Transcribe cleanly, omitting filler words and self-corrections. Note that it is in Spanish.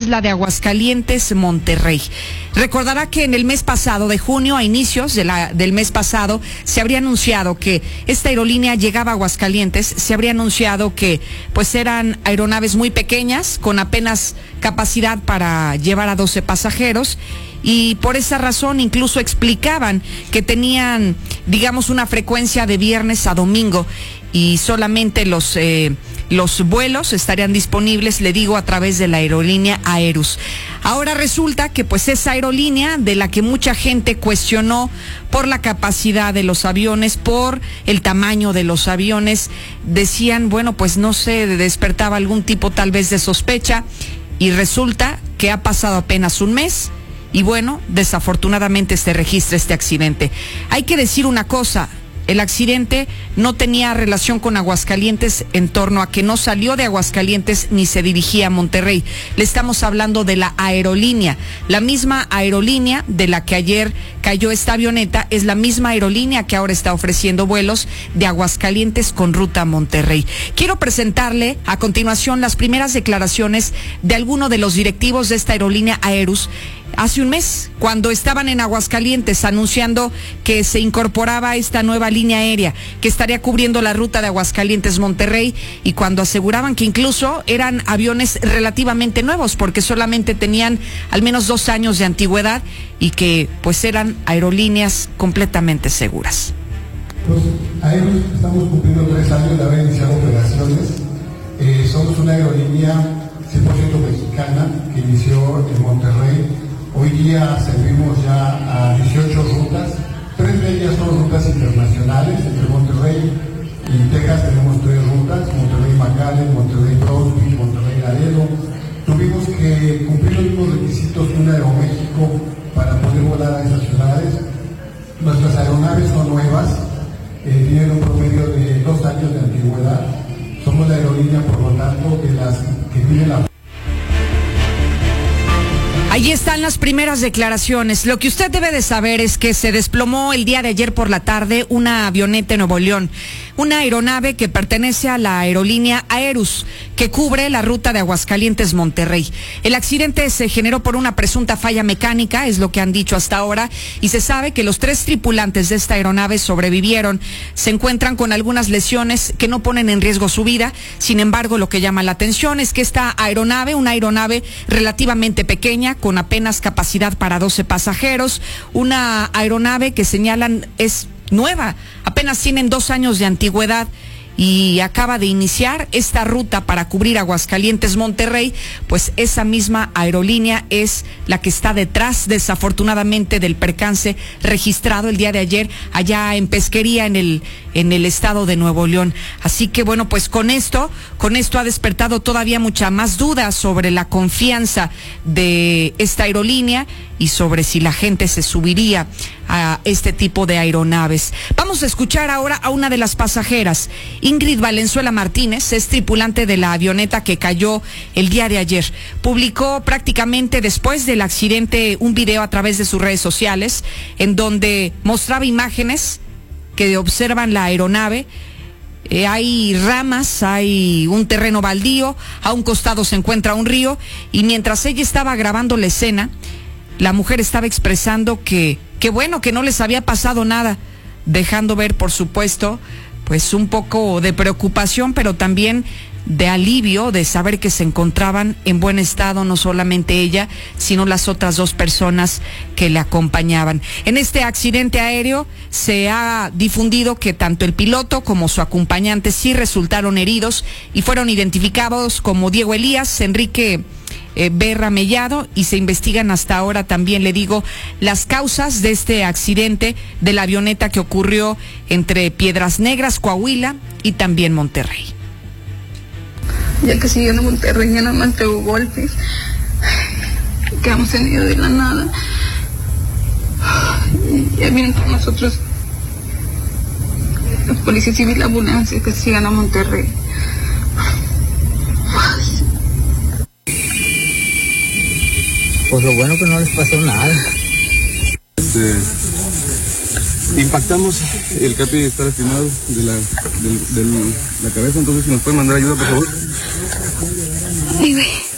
la de Aguascalientes, Monterrey. Recordará que en el mes pasado, de junio, a inicios del mes pasado, se habría anunciado que esta aerolínea llegaba a Aguascalientes, se habría anunciado que pues eran aeronaves muy pequeñas, con apenas capacidad para llevar a 12 pasajeros, y por esa razón incluso explicaban que tenían, digamos, una frecuencia de viernes a domingo, y solamente los vuelos estarían disponibles, le digo, a través de la aerolínea Aerus. Ahora resulta que pues esa aerolínea, de la que mucha gente cuestionó por la capacidad de los aviones, por el tamaño de los aviones, decían, bueno, pues no sé, despertaba algún tipo tal vez de sospecha, y resulta que ha pasado apenas un mes, y bueno, desafortunadamente se registra este accidente. Hay que decir una cosa: el accidente no tenía relación con Aguascalientes, en torno a que no salió de Aguascalientes ni se dirigía a Monterrey. Le estamos hablando de la aerolínea. La misma aerolínea de la que ayer cayó esta avioneta es la misma aerolínea que ahora está ofreciendo vuelos de Aguascalientes con ruta a Monterrey. Quiero presentarle a continuación las primeras declaraciones de alguno de los directivos de esta aerolínea Aerus hace un mes, cuando estaban en Aguascalientes anunciando que se incorporaba esta nueva línea aérea que estaría cubriendo la ruta de Aguascalientes-Monterrey, y cuando aseguraban que incluso eran aviones relativamente nuevos, porque solamente tenían al menos 2 años de antigüedad, y que pues eran aerolíneas completamente seguras. Pues Aerus estamos cumpliendo 3 años de haber iniciado operaciones. Somos una aerolínea 100% mexicana que inició en Monterrey. Hoy día servimos ya a 18 rutas, 3 de ellas son rutas internacionales. Entre Monterrey y Texas tenemos 3 rutas: Monterrey-McAllen, Monterrey-Brownsville, Monterrey-Laredo. Tuvimos que cumplir los mismos requisitos que un Aeroméxico para poder volar a esas ciudades. Nuestras aeronaves son nuevas, tienen un promedio de 2 años de antigüedad. Somos la aerolínea, por lo tanto, de las que tiene la... Ahí están las primeras declaraciones. Lo que usted debe de saber es que se desplomó el día de ayer por la tarde una avioneta en Nuevo León, una aeronave que pertenece a la aerolínea Aerus, que cubre la ruta de Aguascalientes-Monterrey. El accidente se generó por una presunta falla mecánica, es lo que han dicho hasta ahora, y se sabe que los 3 tripulantes de esta aeronave sobrevivieron. Se encuentran con algunas lesiones que no ponen en riesgo su vida. Sin embargo, lo que llama la atención es que esta aeronave, una aeronave relativamente pequeña, con apenas capacidad para 12 pasajeros, una aeronave que señalan es nueva, apenas tienen 2 años de antigüedad, y acaba de iniciar esta ruta para cubrir Aguascalientes-Monterrey, pues esa misma aerolínea es la que está detrás, desafortunadamente, del percance registrado el día de ayer allá en Pesquería, en el estado de Nuevo León. Así que bueno, pues con esto ha despertado todavía mucha más duda sobre la confianza de esta aerolínea y sobre si la gente se subiría a este tipo de aeronaves. Vamos a escuchar ahora a una de las pasajeras. Ingrid Valenzuela Martínez es tripulante de la avioneta que cayó el día de ayer. Publicó prácticamente después del accidente un video a través de sus redes sociales en donde mostraba imágenes que observan la aeronave. Hay ramas, hay un terreno baldío, a un costado se encuentra un río, y mientras ella estaba grabando la escena, la mujer estaba expresando que bueno, que no les había pasado nada, dejando ver, por supuesto, pues un poco de preocupación, pero también de alivio de saber que se encontraban en buen estado, no solamente ella, sino las otras 2 personas que le acompañaban. En este accidente aéreo se ha difundido que tanto el piloto como su acompañante sí resultaron heridos y fueron identificados como Diego Elías, Enrique Berra Mellado, y se investigan hasta ahora, también le digo, las causas de este accidente de la avioneta que ocurrió entre Piedras Negras, Coahuila, y también Monterrey. Ya que siguiendo Monterrey ya nada más pegó golpes, quedamos en medio de la nada, ya vienen con nosotros los policías civiles, la ambulancia, que sigan a Monterrey. Pues lo bueno que no les pasó nada. Impactamos, el Capi está lastimado de la cabeza, entonces si nos puede mandar ayuda, por favor. Sí, güey.